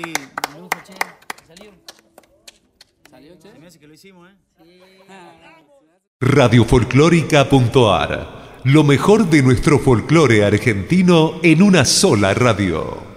lujo, che. ¿Salió? ¿Salió, che? Se me hace que lo hicimos, Radiofolclórica.ar. Lo mejor de nuestro folclore argentino en una sola radio.